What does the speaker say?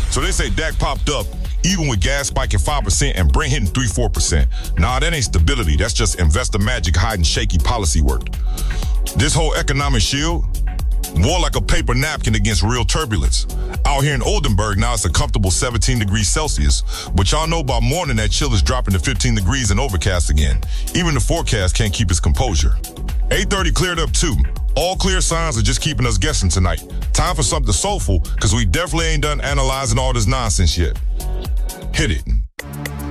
So they say Dak popped up even with gas spiking 5% and Brent hitting 3-4%. Nah, that ain't stability. That's just investor magic hiding shaky policy work. This whole economic shield, more like a paper napkin against real turbulence. Out here in Oldenburg, now it's a comfortable 17 degrees Celsius, but y'all know by morning that chill is dropping to 15 degrees and overcast again. Even the forecast can't keep its composure. 8:30 cleared up too. All clear signs are just keeping us guessing tonight. Time for something soulful, because we definitely ain't done analyzing all this nonsense yet. Hit it.